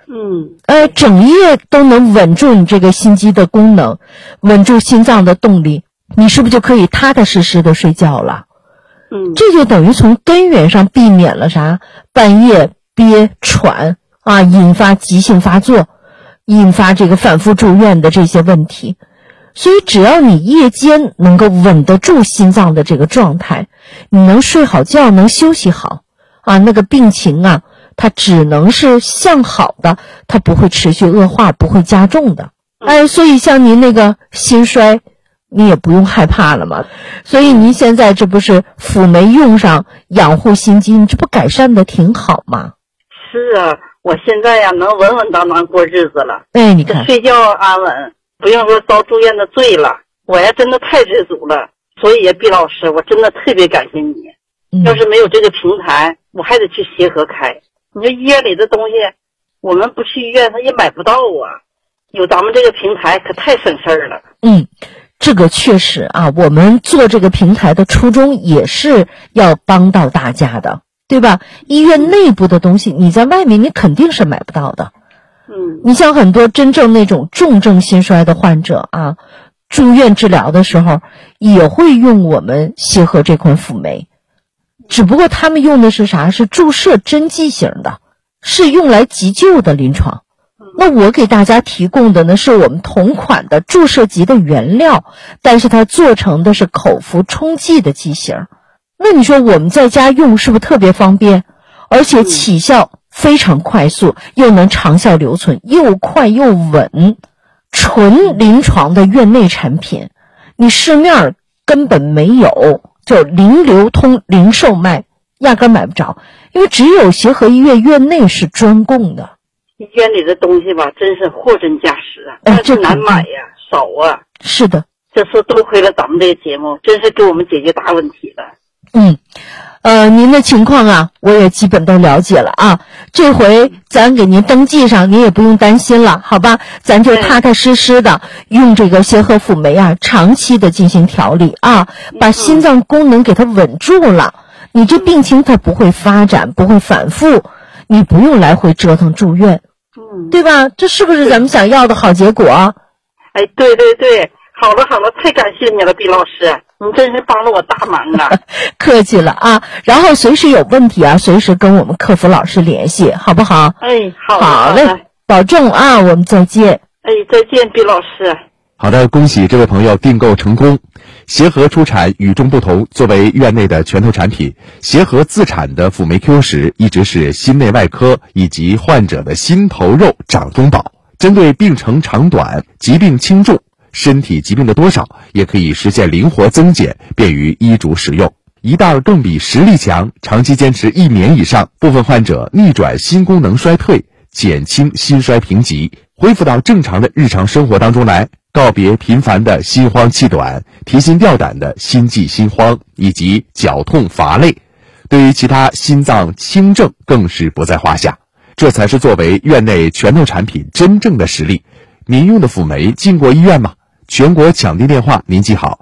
整夜都能稳住你这个心肌的功能，稳住心脏的动力，你是不是就可以踏踏实实的睡觉了？这就等于从根源上避免了啥？半夜憋喘啊，引发急性发作，引发这个反复住院的这些问题。所以只要你夜间能够稳得住心脏的这个状态，你能睡好觉，能休息好啊，那个病情啊，它只能是向好的，它不会持续恶化，不会加重的。所以像您那个心衰，你也不用害怕了嘛。所以您现在这不是辅酶用上养护心肌，这不改善的挺好吗？ 是啊，我现在呀能稳稳当当过日子了。 你看睡觉安稳，不用说遭住院的罪了。我呀真的太知足了。所以呀，毕老师，我真的特别感谢你。要是没有这个平台，我还得去协和开。你说医院里的东西，我们不去医院他也买不到啊。有咱们这个平台可太省事儿了。 这个确实啊，我们做这个平台的初衷也是要帮到大家的，对吧？医院内部的东西你在外面你肯定是买不到的。你像很多真正那种重症心衰的患者啊，住院治疗的时候也会用我们协和这款辅酶，只不过他们用的是啥？是注射针剂型的，是用来急救的临床。那我给大家提供的呢，是我们同款的注射级的原料，但是它做成的是口服冲剂的剂型。那你说我们在家用是不是特别方便？而且起效非常快速，又能长效留存，又快又稳，纯临床的院内产品，你市面根本没有，就零流通零售卖，压根买不着，因为只有协和医院院内是专供的。 医院里的东西吧，真是货真价实啊，但是难买呀，少啊。 是的， 这次多亏了咱们这个节目，真是给我们解决大问题了。 您的情况啊，我也基本都了解了啊。这回咱给您登记上，您也不用担心了，好吧？咱就踏踏实实的用这个协和辅酶啊，长期的进行调理啊，把心脏功能给它稳住了，你这病情它不会发展，不会反复，你不用来回折腾住院，对吧？这是不是咱们想要的好结果？ 对对对，好了好了，太感谢你了，毕老师，你真是帮了我大忙啊。 客气了啊，然后随时有问题啊，随时跟我们客服老师联系，好不好？好嘞，保重啊，我们再见。 再见，毕老师。 好的，恭喜这位朋友订购成功。协和出产与众不同，作为院内的拳头产品，协和自产的辅酶 Q10一直是心内外科以及患者的心头肉掌中宝。针对病程长短、疾病轻重、身体疾病的多少，也可以实现灵活增减，便于医嘱使用。一袋更比10粒强，长期坚持1年以上，部分患者逆转心功能衰退，减轻心衰评级，恢复到正常的日常生活当中来，告别频繁的心慌气短、提心吊胆的心悸心慌以及绞痛乏累，对于其他心脏轻症更是不在话下。这才是作为院内拳头产品真正的实力。民用的辅酶进过医院吗？全国抢订电话您记好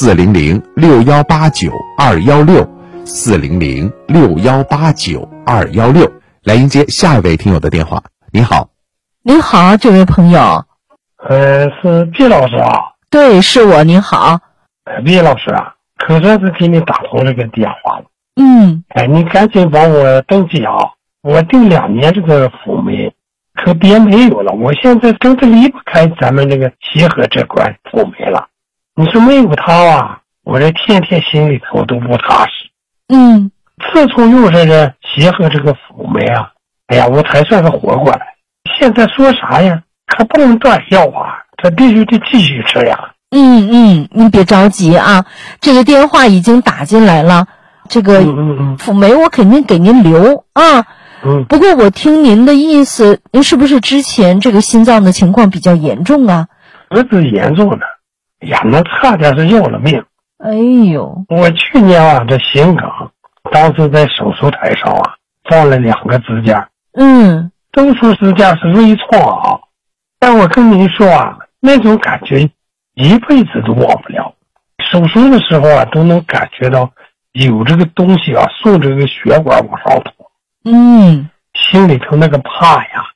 ，400-6189-216，400-6189-216，来迎接下一位听友的电话。您好。 您好，这位朋友。 是毕老师啊？ 对，是我，您好。 毕老师啊，可算是给你打通这个电话了。你赶紧帮我登记啊！我订2年这个辅酶，可别没有了。我现在真是离不开咱们这个协和这款辅酶了。你说没有它啊，我这天天心里头都不踏实。自从用上这协和这个辅酶啊，我才算是活过来。现在说啥呀？可不能断药啊，这必须得继续吃呀。 您别着急啊，这个电话已经打进来了，这个辅酶我肯定给您留啊。不过我听您的意思，您是不是之前这个心脏的情况比较严重啊？ 不是严重的，那差点是要了命。我去年啊，这心梗，当时在手术台上啊，放了2个支架。都说支架是微创啊，但我跟您说啊，那种感觉一辈子都忘不了。手术的时候啊，都能感觉到有这个东西啊，顺着这个血管往上拖。心里头那个怕呀，